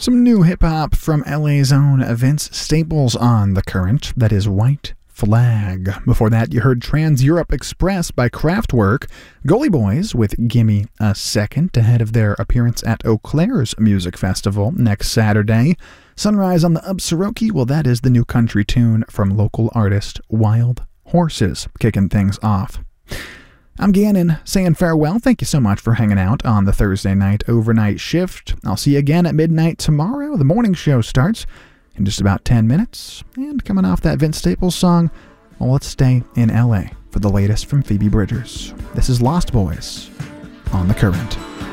Some new hip-hop from LA's own Vince Staples on The Current, that is White Flag. Before that, you heard Trans Europe Express by Kraftwerk, Gully Boys with Gimme a Second, ahead of their appearance at Eau Claire's Music Festival next Saturday. Sunrise on the Upsaroki, well, that is the new country tune from local artist Wild Horses, kicking things off. I'm Gannon, saying farewell. Thank you so much for hanging out on the Thursday night overnight shift. I'll see you again at midnight tomorrow. The morning show starts in just about 10 minutes. And coming off that Vince Staples song, well, let's stay in LA for the latest from Phoebe Bridgers. This is Lost Boys on The Current.